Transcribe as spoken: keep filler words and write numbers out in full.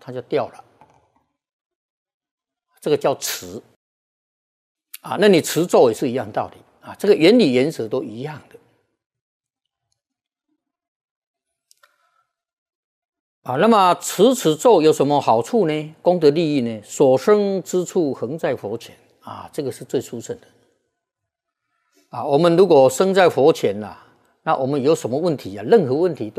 它就掉了。这个叫持啊，那你持咒也是一样道理啊，这个原理原则都一样的啊。那么持此咒有什么好处呢？功德利益呢？所生之处恒在佛前啊，这个是最殊胜的啊。我们如果生在佛前啦、啊，那我们有什么问题啊？任何问题都